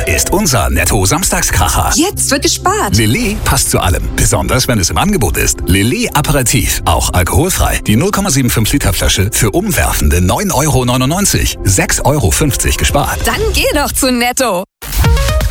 ist unser Netto-Samstagskracher. Jetzt wird gespart. Lillet passt zu allem, besonders wenn es im Angebot ist. Lillet Aperitif, auch alkoholfrei. Die 0,75 Liter Flasche für umwerfende 9,99 €. 6,50 € gespart. Dann geh doch zu Netto.